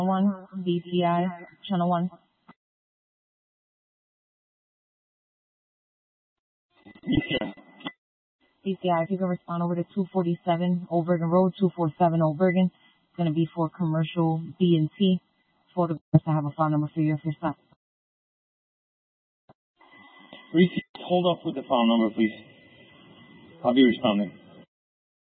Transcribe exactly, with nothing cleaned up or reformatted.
one, B T I, channel one. Yeah. B T I, if you can respond over to two forty-seven Old Bergen Road, two forty-seven Old Bergen. It's going to be for commercial B and T. Photographs, I have a phone number for you if you're stuck. Reese, hold off with the phone number, please. I'll be responding.